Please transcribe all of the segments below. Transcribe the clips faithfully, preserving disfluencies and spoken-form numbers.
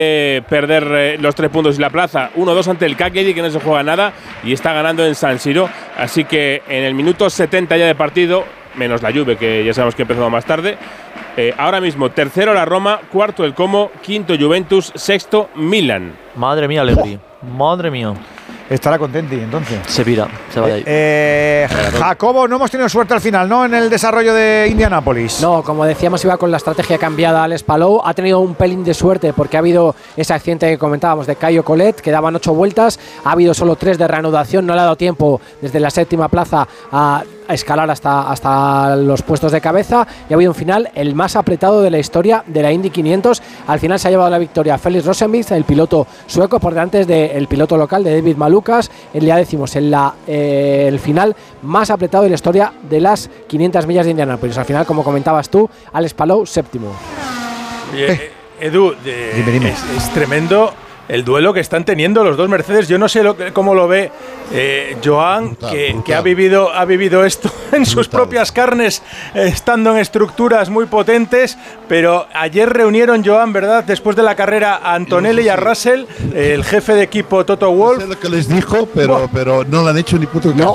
Eh, perder eh, los tres puntos y la plaza. uno dos ante el Cagliari, que no se juega nada y está ganando en San Siro. Así que en el minuto setenta ya de partido, menos la Juve, que ya sabemos que ha empezado más tarde, eh, ahora mismo tercero la Roma, cuarto el Como, quinto Juventus, sexto Milan. Madre mía, Allegri. Oh. Madre mía. Estará contenti, entonces. Se pira, se va de ahí. Eh, eh, Jacobo, no hemos tenido suerte al final, ¿no? En el desarrollo de Indianápolis. No, como decíamos, iba con la estrategia cambiada Alex Palou. Ha tenido un pelín de suerte porque ha habido ese accidente que comentábamos de Caio Collet, que daban ocho vueltas. Ha habido solo tres de reanudación. No le ha dado tiempo desde la séptima plaza a escalar hasta, hasta los puestos de cabeza. Y ha habido un final el más apretado de la historia de la Indy quinientos. Al final se ha llevado la victoria Felix Rosenqvist, el piloto sueco, por delante del piloto local de David Malukas. Ya decimos, en la, eh, el final más apretado de la historia de las quinientas millas de Indianápolis. Al final, como comentabas tú, Alex Palou, séptimo. Eh, Edu, de, dime, dime. Es, es tremendo el duelo que están teniendo los dos Mercedes. Yo no sé lo, cómo lo ve eh, Joan, brutal, que, brutal. que ha vivido ha vivido esto en brutal. sus propias carnes, eh, estando en estructuras muy potentes. Pero ayer reunieron, Joan, ¿verdad?, después de la carrera, a Antonelli y a Russell, eh, el jefe de equipo Toto Wolff. No sé lo que les dijo, pero, pero no le han hecho ni puto caso.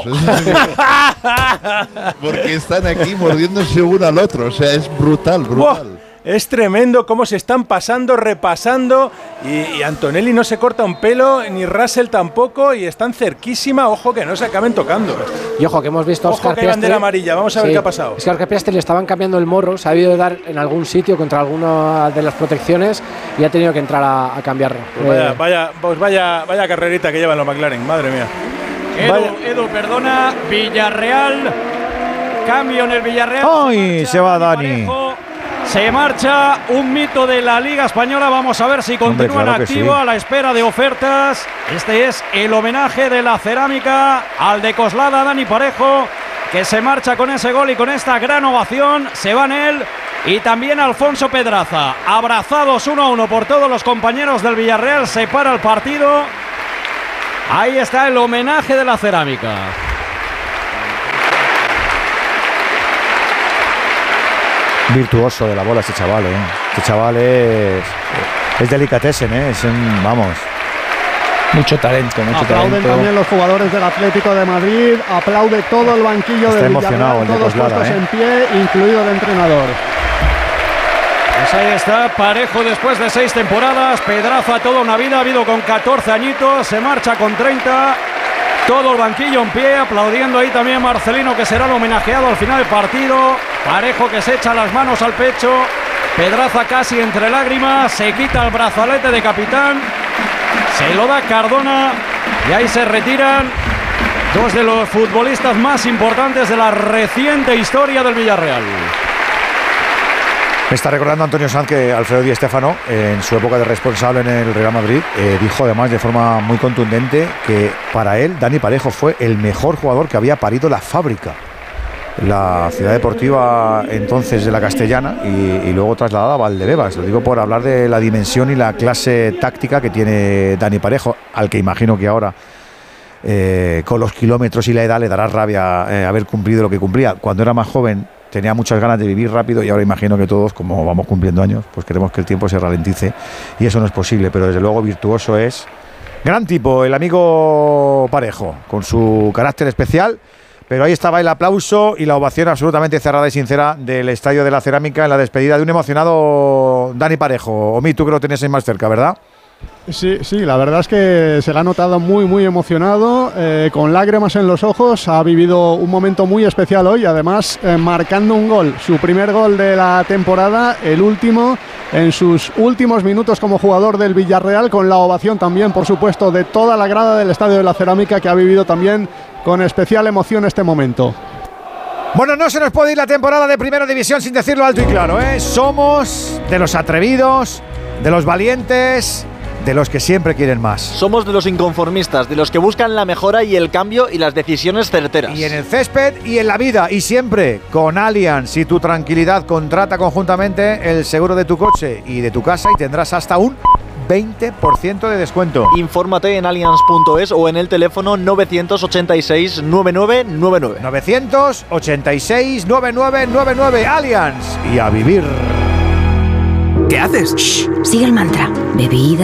No. Porque están aquí mordiéndose uno al otro. O sea, es brutal, brutal. Wow. Es tremendo cómo se están pasando, repasando, y, y Antonelli no se corta un pelo, ni Russell tampoco, y están cerquísima. Ojo que no se acaben tocando. Y ojo que hemos visto a Oscar Oscar que hay bandera amarilla, vamos a ver sí, qué ha pasado. Es que a Oscar Piastri le estaban cambiando el morro, se ha debido dar en algún sitio contra alguna de las protecciones y ha tenido que entrar a, a cambiarlo. Pues vaya, eh. vaya, pues vaya, vaya carrerita que llevan los McLaren, madre mía. Edu, Vaya. Edu, perdona, Villarreal, cambio en el Villarreal. ¡Ay! Se, se va Dani. Parejo. Se marcha un mito de la Liga Española. Vamos a ver si continúa en activo, sí, a la espera de ofertas. Este es el homenaje de la cerámica al de Coslada, Dani Parejo, que se marcha con ese gol y con esta gran ovación. Se va en él. Y también Alfonso Pedraza, abrazados uno a uno por todos los compañeros del Villarreal. Se para el partido. Ahí está el homenaje de la cerámica. Virtuoso de la bola ese chaval, ¿eh? Este chaval es, es delicatessen, ¿eh? Es un, vamos. Mucho talento, mucho Aplauden talento. También los jugadores del Atlético de Madrid, aplaude todo el banquillo Está del emocionado Villarreal, el todos Coslada, puestos ¿eh? en pie, incluido el entrenador. Pues ahí está, Parejo después de seis temporadas, Pedraza toda una vida, ha habido con catorce añitos, se marcha con treinta. Todo el banquillo en pie, aplaudiendo ahí también Marcelino, que será el homenajeado al final del partido. Parejo que se echa las manos al pecho. Pedraza casi entre lágrimas, se quita el brazalete de capitán. Se lo da Cardona y ahí se retiran dos de los futbolistas más importantes de la reciente historia del Villarreal. Me está recordando Antonio Sanz que Alfredo Di Stéfano, en su época de responsable en el Real Madrid, eh, dijo además de forma muy contundente que para él Dani Parejo fue el mejor jugador que había parido la fábrica, la ciudad deportiva entonces de la Castellana, y, y luego trasladada a Valdebebas. Lo digo por hablar de la dimensión y la clase táctica que tiene Dani Parejo, al que imagino que ahora eh, con los kilómetros y la edad le dará rabia eh, haber cumplido lo que cumplía. Cuando era más joven tenía muchas ganas de vivir rápido, y ahora imagino que todos, como vamos cumpliendo años, pues queremos que el tiempo se ralentice, y eso no es posible. Pero desde luego virtuoso es. Gran tipo el amigo Parejo, con su carácter especial. Pero ahí estaba el aplauso y la ovación absolutamente cerrada y sincera del Estadio de la Cerámica en la despedida de un emocionado Dani Parejo. Omi, tú que lo tenías ahí más cerca, ¿verdad? Sí, sí, la verdad es que se le ha notado muy, muy emocionado, eh, con lágrimas en los ojos. Ha vivido un momento muy especial hoy, además eh, marcando un gol, su primer gol de la temporada, el último en sus últimos minutos como jugador del Villarreal, con la ovación también, por supuesto, de toda la grada del Estadio de la Cerámica, que ha vivido también con especial emoción este momento. Bueno, no se nos puede ir la temporada de Primera División sin decirlo alto y claro, ¿eh? Somos de los atrevidos, de los valientes, de los que siempre quieren más. Somos de los inconformistas, de los que buscan la mejora y el cambio y las decisiones certeras. Y en el césped y en la vida, y siempre con Allianz y tu tranquilidad. Contrata conjuntamente el seguro de tu coche y de tu casa y tendrás hasta un veinte por ciento de descuento. Infórmate en allianz punto es o en el teléfono novecientos ochenta y seis, noventa y nueve noventa y nueve. novecientos ochenta y seis, noventa y nueve noventa y nueve. Allianz. Y a vivir. ¿Qué haces? Shh, sigue el mantra. Bebida.